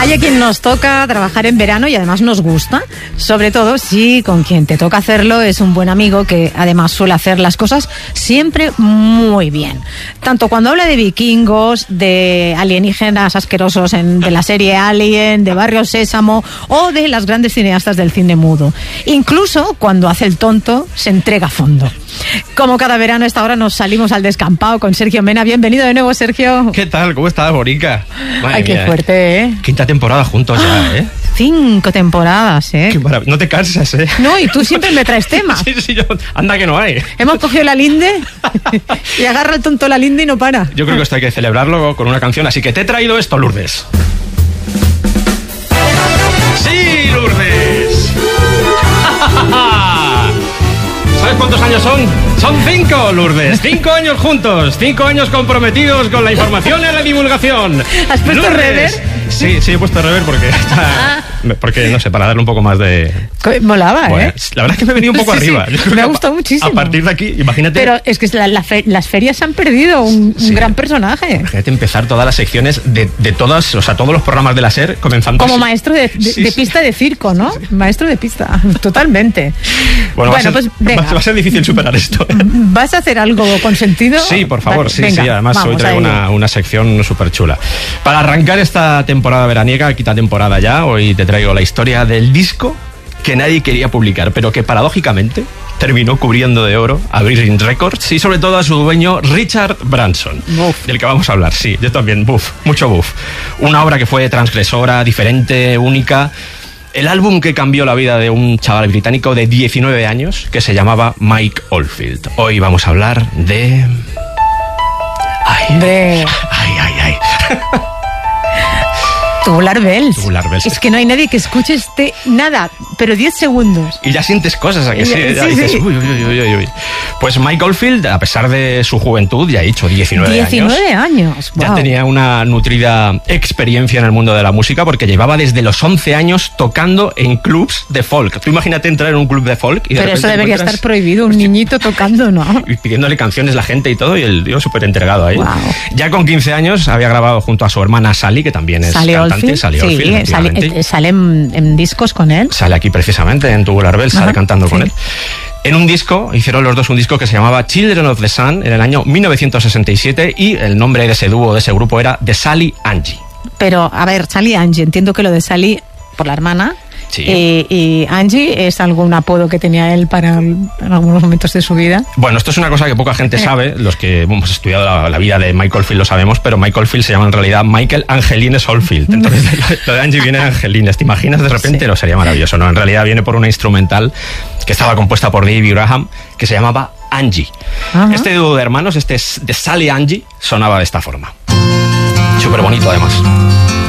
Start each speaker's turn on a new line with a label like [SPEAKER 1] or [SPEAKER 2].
[SPEAKER 1] Oye, quien nos toca trabajar en verano y además nos gusta, sobre todo si con quien te toca hacerlo es un buen amigo que además suele hacer las cosas siempre muy bien. Tanto cuando habla de vikingos, de alienígenas asquerosos de la serie Alien, de Barrio Sésamo o de las grandes cineastas del cine mudo. Incluso cuando hace el tonto, se entrega a fondo. Como cada verano a esta hora nos salimos al descampado con Sergio Mena. Bienvenido de nuevo, Sergio.
[SPEAKER 2] ¿Qué tal? ¿Cómo estás, Bonica?
[SPEAKER 1] Ay, qué fuerte, ¿eh?
[SPEAKER 2] Quinta temporada juntos ya, ¿eh?
[SPEAKER 1] 5 temporadas, ¿eh?
[SPEAKER 2] Qué maravilla. No te cansas, ¿eh?
[SPEAKER 1] No, y tú siempre me traes temas.
[SPEAKER 2] Sí, anda que no hay.
[SPEAKER 1] Hemos cogido la linde y agarra el tonto la linde y no para.
[SPEAKER 2] Yo creo que esto hay que celebrarlo con una canción, así que te he traído esto, Lourdes. ¡Sí, Lourdes! ¿Sabes cuántos años son? Son 5, Lourdes. 5 años juntos. 5 años comprometidos con la información y la divulgación.
[SPEAKER 1] ¿Has puesto
[SPEAKER 2] Lourdes.
[SPEAKER 1] rever?
[SPEAKER 2] Sí, he puesto rever porque no sé, para darle un poco más de...
[SPEAKER 1] Molaba,
[SPEAKER 2] bueno, la verdad es que me he venido un poco arriba.
[SPEAKER 1] Sí. Me ha gustado muchísimo.
[SPEAKER 2] A partir de aquí, imagínate...
[SPEAKER 1] Pero es que las ferias han perdido un gran personaje.
[SPEAKER 2] Imagínate empezar todas las secciones de todas, o sea, todos los programas de la SER comenzando
[SPEAKER 1] como
[SPEAKER 2] así.
[SPEAKER 1] Maestro de pista de circo, ¿no? Sí. Maestro de pista, totalmente.
[SPEAKER 2] Bueno,
[SPEAKER 1] pues venga.
[SPEAKER 2] Va a ser difícil superar esto.
[SPEAKER 1] ¿Vas a hacer algo con sentido?
[SPEAKER 2] Sí, por favor,
[SPEAKER 1] vale,
[SPEAKER 2] sí,
[SPEAKER 1] venga,
[SPEAKER 2] sí. Además hoy traigo una sección súper chula. Para arrancar esta temporada veraniega, quita temporada ya, hoy te traigo la historia del disco que nadie quería publicar, pero que paradójicamente terminó cubriendo de oro a Virgin Records y sobre todo a su dueño Richard Branson, del que vamos a hablar. Sí, yo también, mucho buff. Una obra que fue transgresora, diferente, única. El álbum que cambió la vida de un chaval británico de 19 años que se llamaba Mike Oldfield. Hoy vamos a hablar de... Ay.
[SPEAKER 1] Tubular Bells.
[SPEAKER 2] Tubular Bells.
[SPEAKER 1] Es que no hay nadie que escuche nada, pero 10 segundos.
[SPEAKER 2] Y ya sientes cosas, ¿a que sí? Ya dices,
[SPEAKER 1] sí.
[SPEAKER 2] Uy. Pues Mike Oldfield, a pesar de su juventud, ya he dicho, 19 años.
[SPEAKER 1] 19 años, wow.
[SPEAKER 2] Ya tenía una nutrida experiencia en el mundo de la música porque llevaba desde los 11 años tocando en clubs de folk. Tú imagínate entrar en un club de folk y de
[SPEAKER 1] pero
[SPEAKER 2] repente
[SPEAKER 1] eso debería estar prohibido, un niñito tocando, ¿no?
[SPEAKER 2] Y pidiéndole canciones la gente y todo, y el tío súper entregado ahí.
[SPEAKER 1] Wow.
[SPEAKER 2] Ya con 15 años había grabado junto a su hermana Sally, que también es cantante. Sally Oldfield,
[SPEAKER 1] sale en discos con él.
[SPEAKER 2] Sale aquí precisamente en Tubular Bells, sale cantando con él. En un disco, hicieron los dos un disco que se llamaba Children of the Sun en el año 1967 y el nombre de ese dúo, de ese grupo era The Sally Angie.
[SPEAKER 1] Pero, a ver, Sally Angie, entiendo que lo de Sally por la hermana.
[SPEAKER 2] Sí.
[SPEAKER 1] Y Angie es algún apodo que tenía él en algunos momentos de su vida.
[SPEAKER 2] Bueno, esto es una cosa que poca gente sabe. Los que hemos estudiado la vida de Mike Oldfield lo sabemos, pero Mike Oldfield se llama en realidad Michael Angelines Oldfield. Entonces lo de Angie viene de Angelines. ¿Te imaginas de repente? No, sería maravilloso. No, en realidad viene por una instrumental que estaba compuesta por Davey Graham que se llamaba Angie. Ajá. Este dúo de hermanos, de Sally Angie, sonaba de esta forma. Súper bonito además.